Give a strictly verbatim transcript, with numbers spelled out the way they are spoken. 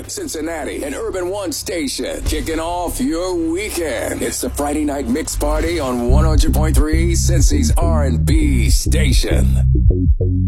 Cincinnati, and Urban One station. Kicking off your weekend. It's the Friday Night Mix Party on one hundred point three, Cincy's R and B station.